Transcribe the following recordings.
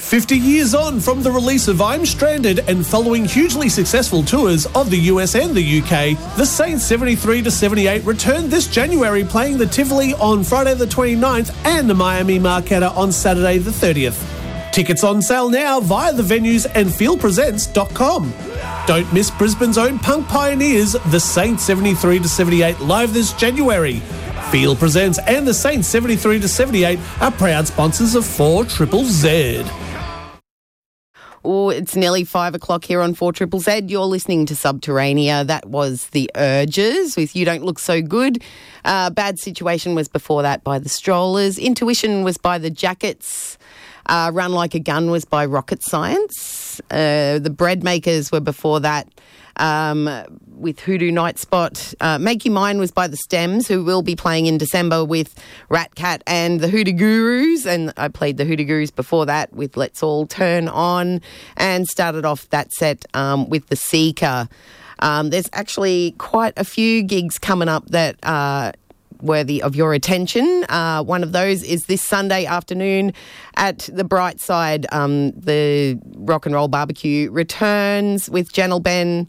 50 years on from the release of I'm Stranded and following hugely successful tours of the US and the UK, the Saints 73-78 returned this January, playing the Tivoli on Friday the 29th and the Miami Marquetta on Saturday the 30th. Tickets on sale now via the venues and feelpresents.com. Don't miss Brisbane's own punk pioneers, the Saints 73-78 live this January. Feel Presents and the Saints 73-78 are proud sponsors of 4ZZZ. Oh, it's nearly 5 o'clock here on 4ZZZ. You're listening to Subterranea. That was The Urges with You Don't Look So Good. Bad Situation was before that by The Strollers. Intuition was by The Jackets. Run Like a Gun was by Rocket Science. The Bread Makers were before that with Hoodoo Night Spot. Make You Mine was by The Stems, who will be playing in December with Rat Cat and the Hoodoo Gurus. And I played the Hoodoo Gurus before that with Let's All Turn On, and started off that set with The Seeker. There's actually quite a few gigs coming up that are worthy of your attention. One of those is this Sunday afternoon at the Bright Side. The Rock and Roll Barbecue returns with Janelle Ben.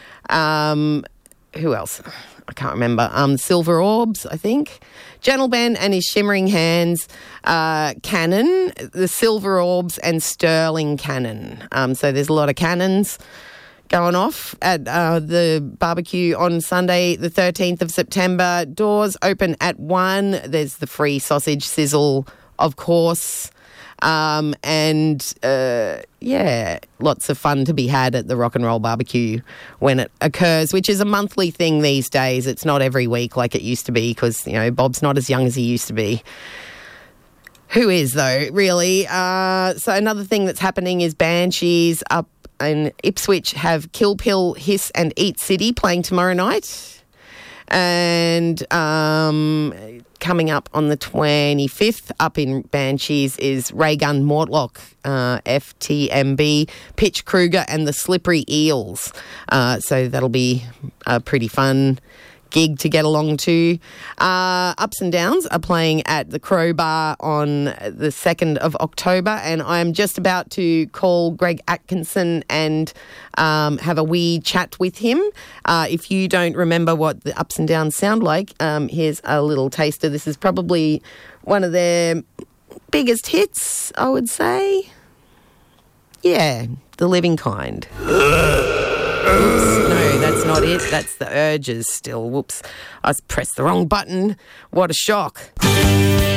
Who else? I can't remember. Silver Orbs, I think. Janelle Ben and his Shimmering Hands, Cannon, the Silver Orbs and Sterling Cannon. So there's a lot of cannons going off at the barbecue on Sunday, the 13th of September. Doors open at 1. There's the free sausage sizzle, of course. Lots of fun to be had at the Rock and Roll Barbecue when it occurs, which is a monthly thing these days. It's not every week like it used to be because, you know, Bob's not as young as he used to be. Who is, though, really? So another thing that's happening is Banshees up in Ipswich have Kill Pill, Hiss and Eat City playing tomorrow night. And coming up on the 25th up in Banshees is Raygun Mortlock, FTMB, Pitch Kruger and the Slippery Eels. So that'll be a pretty fun gig to get along to. Ups and Downs are playing at the Crowbar on the 2nd of October, and I'm just about to call Greg Atkinson and have a wee chat with him. If you don't remember what the Ups and Downs sound like, here's a little taster. This is probably one of their biggest hits, I would say. Yeah, The Living Kind. Oops, no, that's not it. That's The Urges still. Whoops. I pressed the wrong button. What a shock.